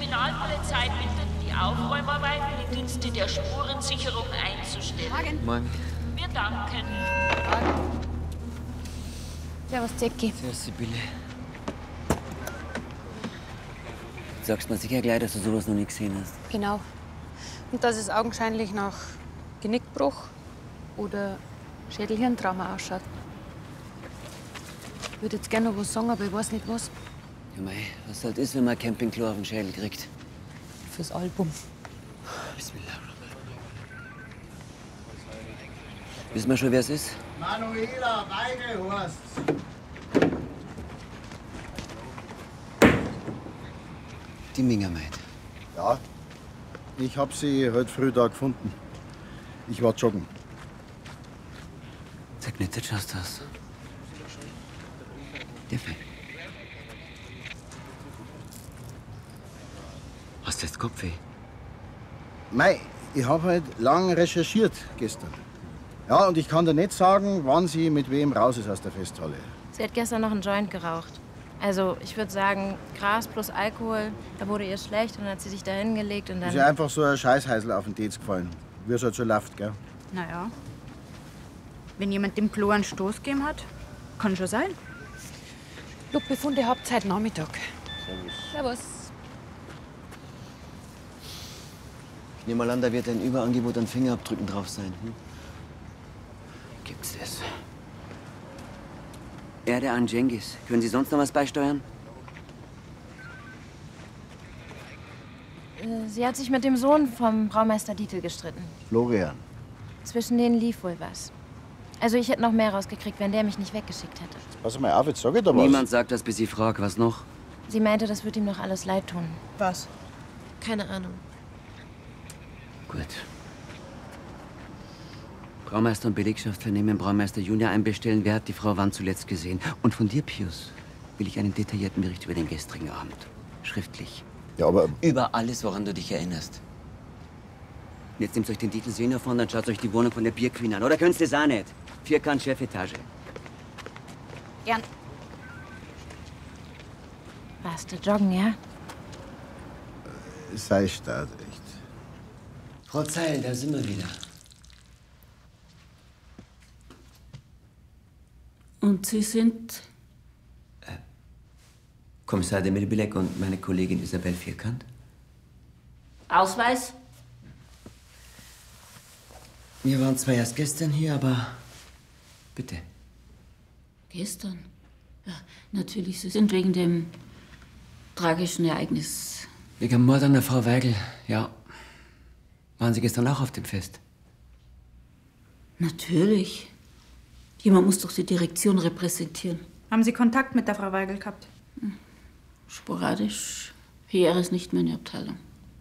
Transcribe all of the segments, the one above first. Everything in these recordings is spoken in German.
Kriminalpolizei bittet, die Aufräumarbeiten im Dienste der Spurensicherung einzustellen. Morgen. Wir danken. Servus, Zecki. Servus, Sibylle. Du sagst mir sicher gleich, dass du sowas noch nie gesehen hast. Genau. Und dass es augenscheinlich nach Genickbruch oder Schädelhirntrauma ausschaut. Ich würde jetzt gerne noch was sagen, aber ich weiß nicht was. Ja, mei, was halt ist, wenn man ein Campingklo auf den Schädel kriegt. Fürs Album. Bismillah. Wissen wir schon, wer es ist? Manuela Weigel heißt's. Die Mingermaid. Ja, ich hab sie heute früh da gefunden. Ich war joggen. Zerknittert schaust du aus. Diffi. Hast du jetzt Kopfweh? Mei, ich hab halt lang recherchiert gestern. Ja, und ich kann dir nicht sagen, wann sie mit wem raus ist aus der Festhalle. Sie hat gestern noch einen Joint geraucht. Also, ich würde sagen, Gras plus Alkohol, da wurde ihr schlecht und dann hat sie sich da hingelegt und dann... Ist ja einfach so ein Scheißheisel auf den Dez gefallen. Wie es halt so läuft, gell? Naja. Wenn jemand dem Klo einen Stoß gegeben hat, kann schon sein. Blutbefunde habt ihr heute Nachmittag. Servus. Ich nehme mal an, da wird ein Überangebot an Fingerabdrücken drauf sein. Gibt's das? Erde an Cengiz. Können Sie sonst noch was beisteuern? Sie hat sich mit dem Sohn vom Braumeister Dietl gestritten. Florian. Zwischen denen lief wohl was. Also ich hätte noch mehr rausgekriegt, wenn der mich nicht weggeschickt hätte. Pass mal auf, jetzt sag ich dir was. Niemand sagt das, bis ich frage. Was noch? Sie meinte, das wird ihm noch alles leid tun. Was? Keine Ahnung. Gut. Braumeister und Belegschaft vernehmen Braumeister Junior einbestellen. Wer hat die Frau wann zuletzt gesehen? Und von dir, Pius, will ich einen detaillierten Bericht über den gestrigen Abend. Schriftlich. Ja, aber Über alles, woran du dich erinnerst. Und jetzt nehmt euch den Titel Senior von, dann schaut euch die Wohnung von der Bierqueen an. Oder könnt's das auch nicht? Vierkant Chefetage. Gern. Warst du joggen, ja? sei stark, echt. Frau Zeil, da sind wir wieder. Und Sie sind? Kommissar Demir Bilek und meine Kollegin Isabel Vierkant. Ausweis? Wir waren zwar erst gestern hier, aber bitte. Gestern? Ja, natürlich. Sie sind wegen dem tragischen Ereignis. Wegen dem Mord an der Frau Weigel, ja. Waren Sie gestern auch auf dem Fest? Natürlich. Jemand muss doch die Direktion repräsentieren. Haben Sie Kontakt mit der Frau Weigel gehabt? Sporadisch. PR ist nicht meine Abteilung.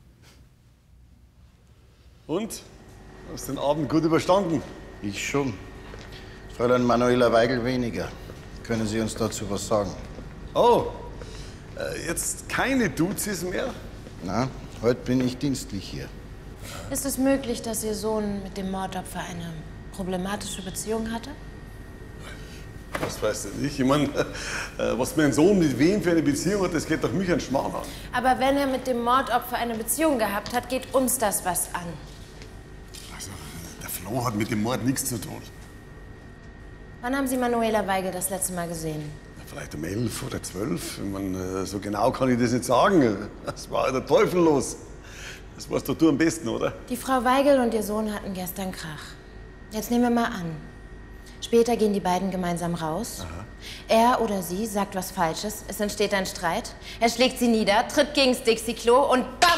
Und? Hast den Abend gut überstanden? Ich schon. Fräulein Manuela Weigel weniger. Können Sie uns dazu was sagen? Oh, jetzt keine Duzis mehr? Na, heute bin ich dienstlich hier. Ist es möglich, dass Ihr Sohn mit dem Mordopfer eine problematische Beziehung hatte? Das weiß ich nicht. Ich meine, was mein Sohn mit wem für eine Beziehung hat, das geht doch mich an Schmarrn an. Aber wenn er mit dem Mordopfer eine Beziehung gehabt hat, geht uns das was an. Also, der Flo hat mit dem Mord nichts zu tun. Wann haben Sie Manuela Weigel das letzte Mal gesehen? Vielleicht um 11 oder 12. Ich meine, so genau kann ich das nicht sagen. Das war der Teufel los. Das weißt doch du am besten, oder? Die Frau Weigel und ihr Sohn hatten gestern Krach. Jetzt nehmen wir mal an. Später gehen die beiden gemeinsam raus. Aha. Er oder sie sagt was Falsches. Es entsteht ein Streit. Er schlägt sie nieder, tritt gegens Dixie-Klo und BAM!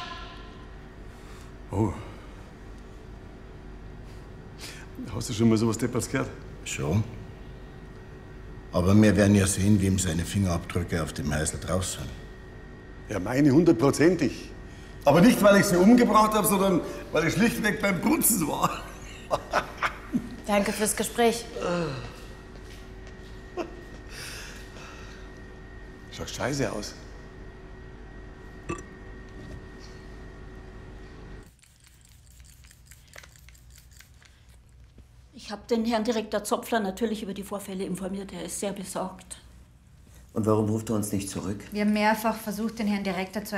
Oh. Hast du schon mal sowas Depperts gehört? Schon. Aber wir werden ja sehen, wem seine Fingerabdrücke auf dem Heißel drauf sind. Ja, meine 100%. Aber nicht, weil ich sie umgebracht habe, sondern weil ich schlichtweg beim Putzen war. Danke fürs Gespräch. Schaut scheiße aus. Ich habe den Herrn Direktor Zopfler natürlich über die Vorfälle informiert. Er ist sehr besorgt. Und warum ruft er uns nicht zurück? Wir haben mehrfach versucht, den Herrn Direktor zu